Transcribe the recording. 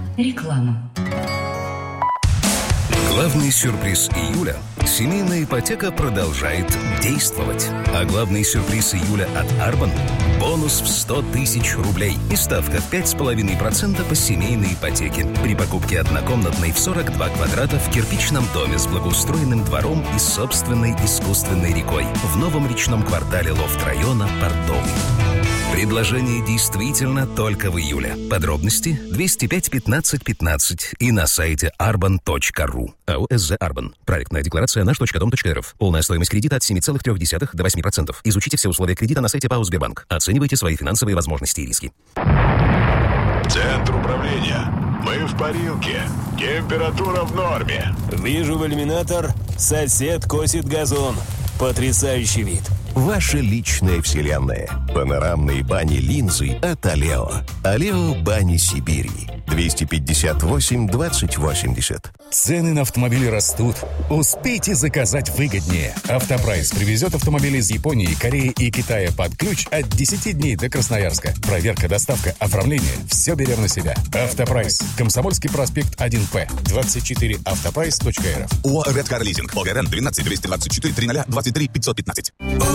Реклама. Главный сюрприз июля – семейная ипотека продолжает действовать. А главный сюрприз июля от Арбан – бонус в 100 тысяч рублей и ставка в 5,5% по семейной ипотеке при покупке однокомнатной в 42 квадрата в кирпичном доме с благоустроенным двором и собственной искусственной рекой в новом речном квартале лофт-района Портовый. Предложение действительно только в июле. Подробности 205 15 15 и на сайте arban.ru. АО «СЗ Арбан». Проектная декларация наш.дом.рф. Полная стоимость кредита от 7,3 до 8%. Изучите все условия кредита на сайте ПАО «Сбербанк». Оценивайте свои финансовые возможности и риски. Центр управления. Мы в парилке. Температура в норме. Вижу в иллюминатор. Сосед косит газон. Потрясающий вид. Ваша личная вселенная. Панорамные бани-линзы от Алео. Алео Бани Сибири. 258 20 80. Цены на автомобили растут. Успейте заказать выгоднее. Автопрайс привезет автомобили из Японии, Кореи и Китая под ключ от 10 дней до Красноярска. Проверка, доставка, оформление. Все берем на себя. Автопрайс. Комсомольский проспект 1П. 24 автопрайс.рф. ОАО «Редкар Лизинг». ОГРН 12 224 00 23 515.